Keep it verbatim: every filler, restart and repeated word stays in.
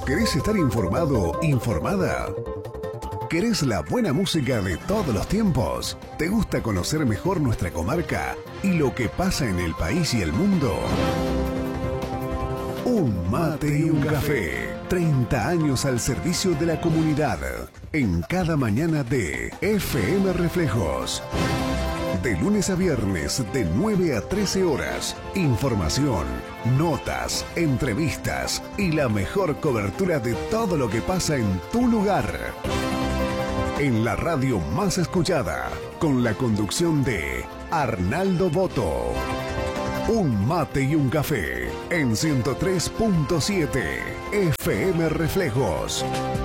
¿Querés estar informado, informada? ¿Querés la buena música de todos los tiempos? ¿Te gusta conocer mejor nuestra comarca y lo que pasa en el país y el mundo? Un mate y un café. treinta años al servicio de la comunidad. En cada mañana de F M Reflejos. De lunes a viernes, de nueve a trece horas. Información, notas, entrevistas y la mejor cobertura de todo lo que pasa en tu lugar. En la radio más escuchada, con la conducción de Arnaldo Boto. Un mate y un café en ciento tres punto siete F M Reflejos.